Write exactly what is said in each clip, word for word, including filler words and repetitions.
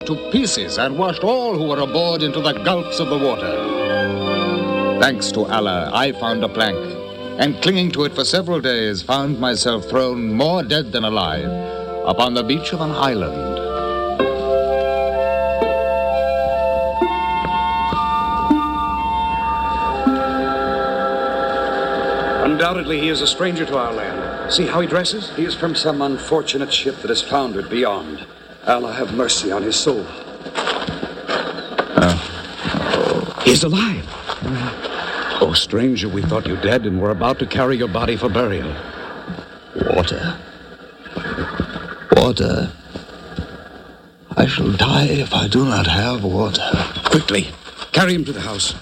to pieces and washed all who were aboard into the gulfs of the water. Thanks to Allah, I found a plank, and clinging to it for several days, found myself thrown more dead than alive upon the beach of an island. Undoubtedly, he is a stranger to our land. See how he dresses? He is from some unfortunate ship that has foundered beyond. Allah have mercy on his soul. Uh, oh. He is alive. Oh, stranger, we thought you dead and were about to carry your body for burial. Water. Water. I shall die if I do not have water. Quickly, carry him to the house.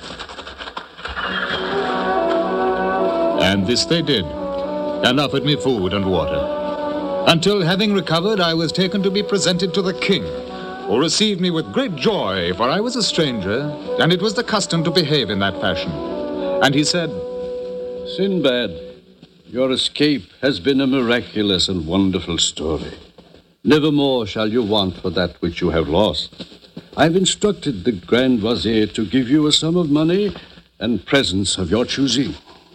And this they did, and offered me food and water. Until, having recovered, I was taken to be presented to the king, who received me with great joy, for I was a stranger, and it was the custom to behave in that fashion. And he said, Sinbad, your escape has been a miraculous and wonderful story. Nevermore shall you want for that which you have lost. I've instructed the Grand Wazir to give you a sum of money and presents of your choosing.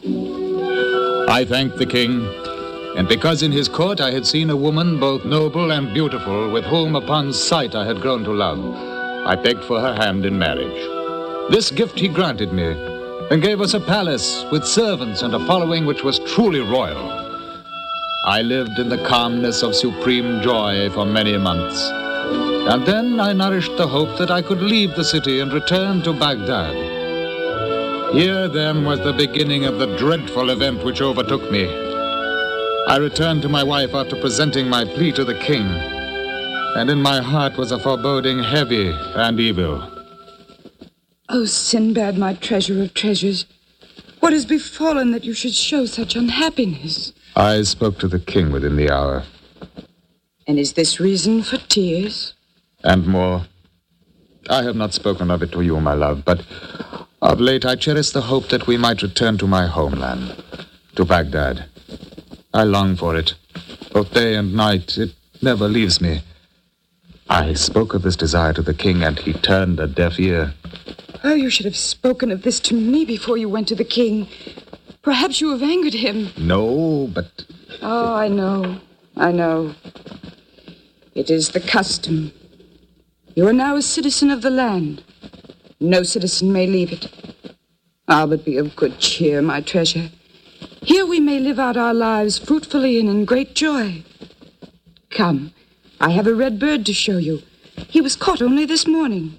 I thanked the king, and because in his court I had seen a woman both noble and beautiful, with whom upon sight I had grown to love, I begged for her hand in marriage. This gift he granted me, and gave us a palace with servants and a following which was truly royal. I lived in the calmness of supreme joy for many months, and then I nourished the hope that I could leave the city and return to Baghdad. Here, then, was the beginning of the dreadful event which overtook me. I returned to my wife after presenting my plea to the king, and in my heart was a foreboding heavy and evil. Oh, Sinbad, my treasure of treasures, what has befallen that you should show such unhappiness? I spoke to the king within the hour. And is this reason for tears? And more. I have not spoken of it to you, my love, but of late I cherish the hope that we might return to my homeland, to Baghdad. I long for it. Both day and night, it never leaves me. I spoke of this desire to the king, and he turned a deaf ear. Oh, you should have spoken of this to me before you went to the king. Perhaps you have angered him. No, but... Oh, I know. I know. It is the custom. You are now a citizen of the land. No citizen may leave it. Ah, but be of good cheer, my treasure. Here we may live out our lives fruitfully and in great joy. Come, I have a red bird to show you. He was caught only this morning.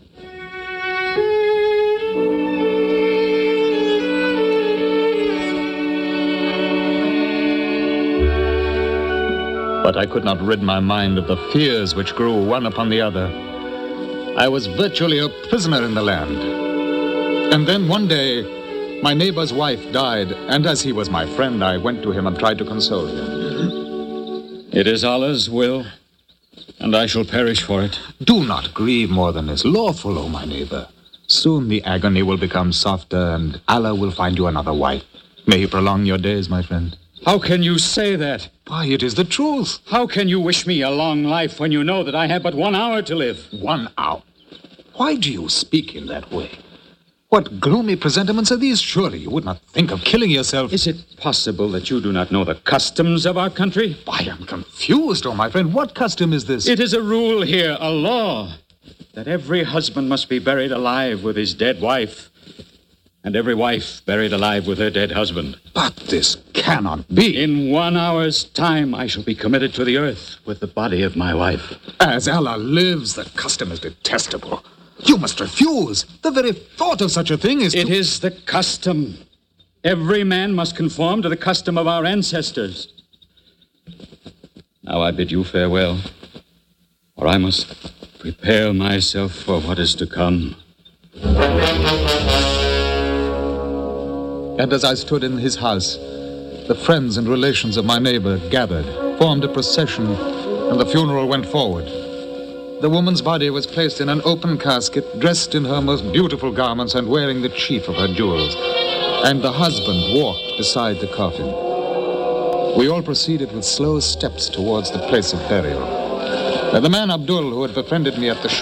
But I could not rid my mind of the fears which grew one upon the other. I was virtually a prisoner in the land. And then one day, my neighbor's wife died, and as he was my friend, I went to him and tried to console him. It is Allah's will, and I shall perish for it. Do not grieve more than is lawful, O my neighbor. Soon the agony will become softer, and Allah will find you another wife. May he prolong your days, my friend. How can you say that? Why, it is the truth. How can you wish me a long life when you know that I have but one hour to live? One hour? Why do you speak in that way? What gloomy presentiments are these? Surely you would not think of killing yourself. Is it possible that you do not know the customs of our country? I am confused, oh, my friend. What custom is this? It is a rule here, a law, that every husband must be buried alive with his dead wife, and every wife buried alive with her dead husband. But this cannot be. In one hour's time, I shall be committed to the earth with the body of my wife. As Allah lives, the custom is detestable. You must refuse. The very thought of such a thing is... It to... is the custom. Every man must conform to the custom of our ancestors. Now I bid you farewell, for I must prepare myself for what is to come. And as I stood in his house, the friends and relations of my neighbor gathered, formed a procession, and the funeral went forward. The woman's body was placed in an open casket, dressed in her most beautiful garments and wearing the chief of her jewels. And the husband walked beside the coffin. We all proceeded with slow steps towards the place of burial. Uh, the man Abdul, who had befriended me at the